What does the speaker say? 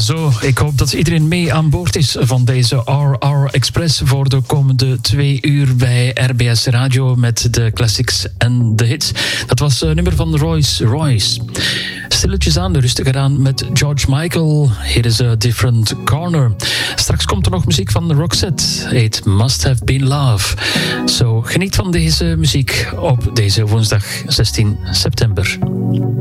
Zo, ik hoop dat iedereen mee aan boord is van deze RR Express voor de komende 2 uur bij RBS Radio met de classics en de hits. Dat was een nummer van Royce. Stilletjes aan, rustiger aan met George Michael. Hier is A Different Corner. Straks komt er nog muziek van Roxette. It Must Have Been Love. Zo, geniet van deze muziek op deze woensdag 16 september.